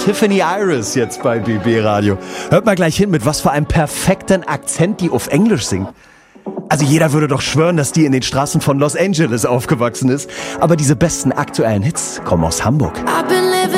Tiffany Iris jetzt bei BB Radio. Hört mal gleich hin, mit was für einem perfekten Akzent die auf Englisch singt. Also jeder würde doch schwören, dass die in den Straßen von Los Angeles aufgewachsen ist. Aber diese besten aktuellen Hits kommen aus Hamburg.